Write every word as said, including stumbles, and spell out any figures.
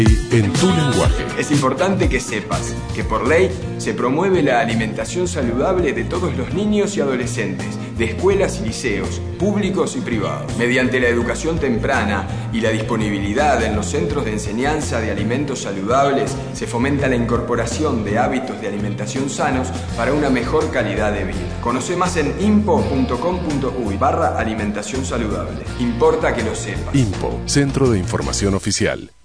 En tu lenguaje. Es importante que sepas que por ley se promueve la alimentación saludable de todos los niños y adolescentes, de escuelas y liceos, públicos y privados. Mediante la educación temprana y la disponibilidad en los centros de enseñanza de alimentos saludables, se fomenta la incorporación de hábitos de alimentación sanos para una mejor calidad de vida. Conoce más en impo punto com punto uy barra alimentación saludable. Importa que lo sepas. INPO, Centro de Información Oficial.